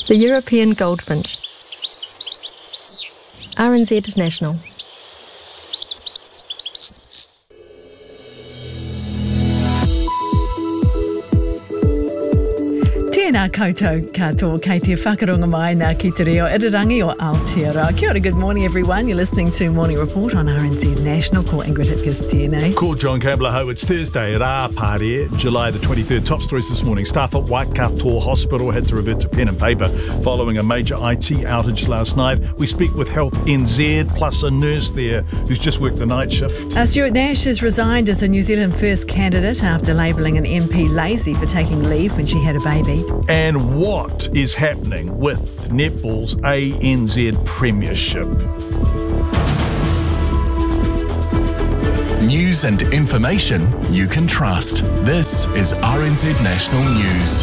The European goldfinch. RNZ National. Tēnā koutou katoa, kei te whakarunga mai nā ki te reo irirangi o Aotearoa. Kia ora, good morning everyone. You're listening to Morning Report on RNZ National. Ko Ingrid Hipkiss tēnei. Ko John Campbell-Ho. It's Thursday, Rā Pārē, July the 23rd. Top stories this morning. Staff at Waikato Hospital had to revert to pen and paper following a major IT outage last night. We speak with Health NZ, plus a nurse there who's just worked the night shift. Stuart Nash has resigned as a New Zealand First candidate after labelling an MP lazy for taking leave when she had a baby. And what is happening with netball's ANZ Premiership? News and information you can trust. This is RNZ National News.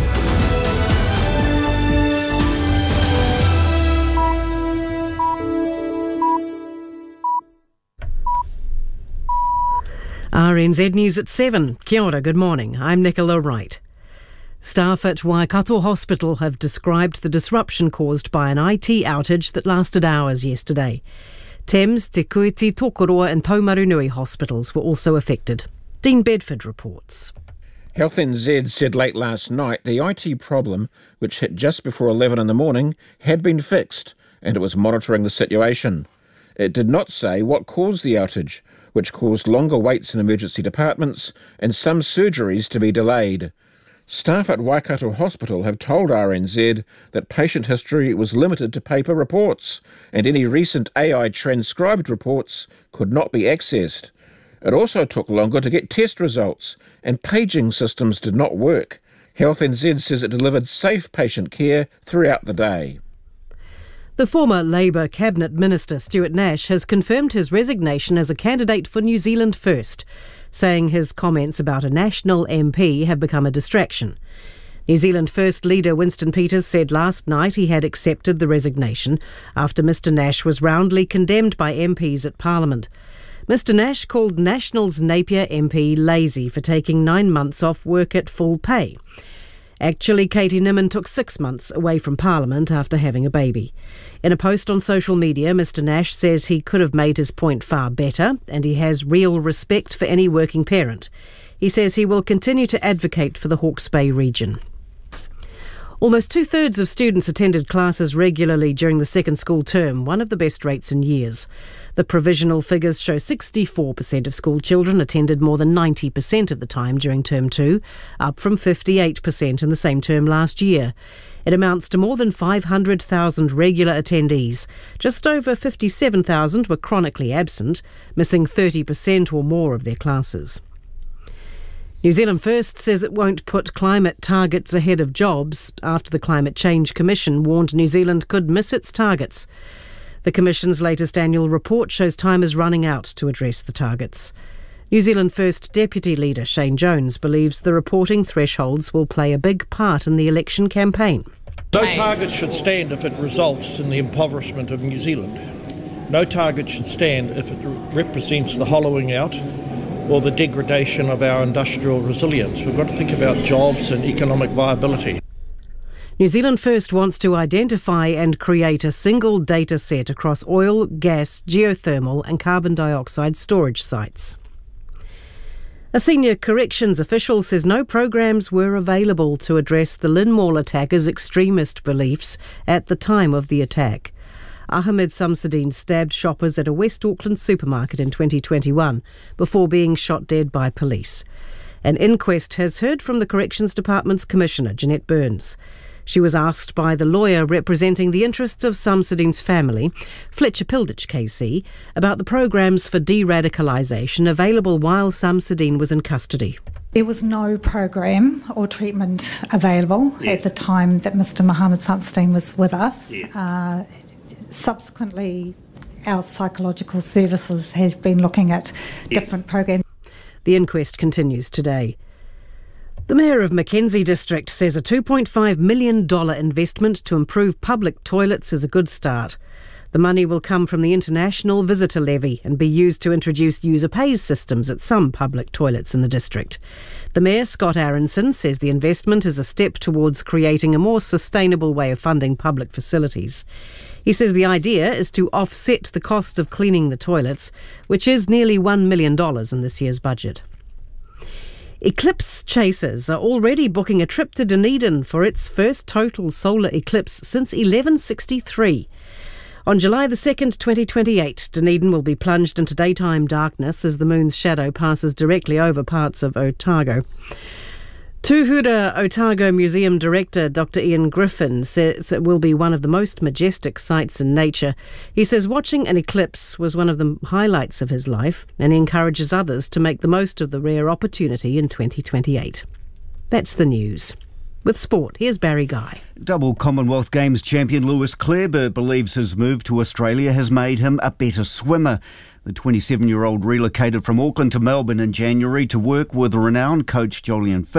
RNZ News at 7. Kia ora, good morning. I'm Nicola Wright. Staff at Waikato Hospital have described the disruption caused by an IT outage that lasted hours yesterday. Thames, Te Kuiti, Tokoroa and Taumarunui hospitals were also affected. Dean Bedford reports. Health NZ said late last night the IT problem, which hit just before 11 in the morning, had been fixed and it was monitoring the situation. It did not say what caused the outage, which caused longer waits in emergency departments and some surgeries to be delayed. Staff at Waikato Hospital have told RNZ that patient history was limited to paper reports and any recent AI transcribed reports could not be accessed. It also took longer to get test results and paging systems did not work. Health NZ says it delivered safe patient care throughout the day. The former Labour Cabinet Minister Stuart Nash has confirmed his resignation as a candidate for New Zealand First, saying his comments about a national MP have become a distraction. New Zealand First leader Winston Peters said last night he had accepted the resignation after Mr Nash was roundly condemned by MPs at Parliament. Mr Nash called National's Napier MP lazy for taking 9 months off work at full pay. Actually, Katie Nimmin took 6 months away from Parliament after having a baby. In a post on social media, Mr Nash says he could have made his point far better and he has real respect for any working parent. He says he will continue to advocate for the Hawke's Bay region. Almost 2/3 of students attended classes regularly during the second school term, one of the best rates in years. The provisional figures show 64% of school children attended more than 90% of the time during term 2, up from 58% in the same term last year. It amounts to more than 500,000 regular attendees. Just over 57,000 were chronically absent, missing 30% or more of their classes. New Zealand First says it won't put climate targets ahead of jobs after the Climate Change Commission warned New Zealand could miss its targets. The Commission's latest annual report shows time is running out to address the targets. New Zealand First Deputy Leader Shane Jones believes the reporting thresholds will play a big part in the election campaign. No target should stand if it results in the impoverishment of New Zealand. No target should stand if it represents the hollowing out or the degradation of our industrial resilience. We've got to think about jobs and economic viability. New Zealand First wants to identify and create a single data set across oil, gas, geothermal and carbon dioxide storage sites. A senior corrections official says no programs were available to address the Lynn attacker's extremist beliefs at the time of the attack. Ahmed Samsudeen stabbed shoppers at a West Auckland supermarket in 2021 before being shot dead by police. An inquest has heard from the Corrections Department's Commissioner, Jeanette Burns. She was asked by the lawyer representing the interests of Samsudeen's family, Fletcher Pilditch KC, about the programs for de-radicalisation available while Samsudeen was in custody. There was no program or treatment available at the time that Mr Mohammed Samsudeen was with us. Subsequently, our psychological services have been looking at different programs. The inquest continues today. The Mayor of Mackenzie District says a $2.5 million investment to improve public toilets is a good start. The money will come from the International Visitor Levy and be used to introduce user pays systems at some public toilets in the district. The Mayor, Scott Aronson, says the investment is a step towards creating a more sustainable way of funding public facilities. He says the idea is to offset the cost of cleaning the toilets, which is nearly $1 million in this year's budget. Eclipse chasers are already booking a trip to Dunedin for its first total solar eclipse since 1163. On July the 2nd, 2028, Dunedin will be plunged into daytime darkness as the moon's shadow passes directly over parts of Otago. Tuhura Otago Museum Director Dr. Ian Griffin says it will be one of the most majestic sights in nature. He says watching an eclipse was one of the highlights of his life, and he encourages others to make the most of the rare opportunity in 2028. That's the news. With sport, here's Barry Guy. Double Commonwealth Games champion Lewis Clareburt believes his move to Australia has made him a better swimmer. The 27-year-old relocated from Auckland to Melbourne in January to work with renowned coach Jolyon Fish.